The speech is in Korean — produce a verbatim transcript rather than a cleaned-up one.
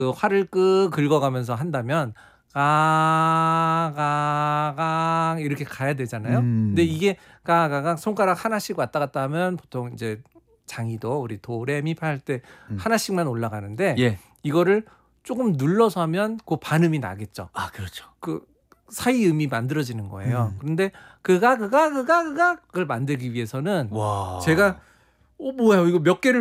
그 활을 끄 긁어가면서 한다면 가가강 이렇게 가야 되잖아요. 근데 음. 이게 가가강 손가락 하나씩 왔다 갔다 하면 보통 이제 장희도 우리 도레미파 할 때 음. 하나씩만 올라가는데 예. 이거를 조금 눌러서 하면 그 반음이 나겠죠. 아 그렇죠. 그 사이 음이 만들어지는 거예요. 음. 그런데 그가 그가 그가 그가 그걸 만들기 위해서는 와. 제가 어 뭐야 이거 몇 개를